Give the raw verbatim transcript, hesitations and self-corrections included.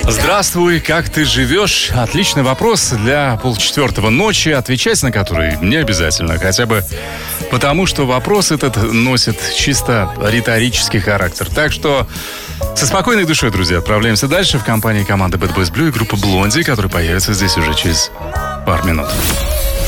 Здравствуй, как ты живешь? Отличный вопрос для полчетвертого ночи, отвечать на который не обязательно, хотя бы потому, что вопрос этот носит чисто риторический характер. Так что со спокойной душой, друзья, отправляемся дальше в компании команды Bad Boys Blue и группы Blondie, которая появится здесь уже через пару минут.